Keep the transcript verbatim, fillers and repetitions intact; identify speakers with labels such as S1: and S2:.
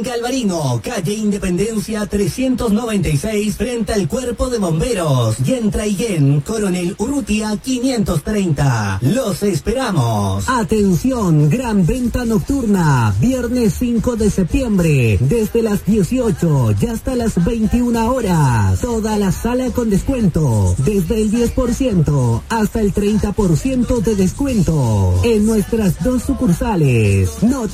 S1: Galvarino, calle Independencia trescientos noventa y seis, frente al Cuerpo de Bomberos. Y en Traillén, Coronel Urrutia quinientos treinta. Los esperamos. Atención, gran venta nocturna, viernes cinco de septiembre, desde las dieciocho y hasta las veintiuna horas. Toda la sala con descuento, desde el diez por ciento hasta el treinta por ciento de descuento en nuestras dos sucursales. No te